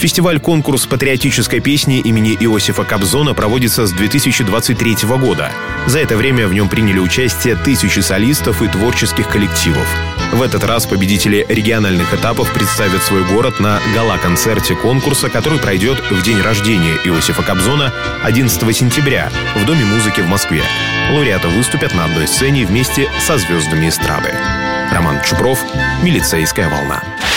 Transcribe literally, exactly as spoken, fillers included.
Фестиваль-конкурс патриотической песни имени Иосифа Кобзона проводится с две тысячи двадцать третьего года. За это время в нем приняли участие тысячи солистов и творческих коллективов. В этот раз победители региональных этапов представят свой город на гала-концерте конкурса, который пройдет в день рождения Иосифа Кобзона одиннадцатого сентября в Доме музыки в Москве. Лауреаты выступят на одной сцене вместе со звездами эстрады. Роман Чупров, «Милицейская волна».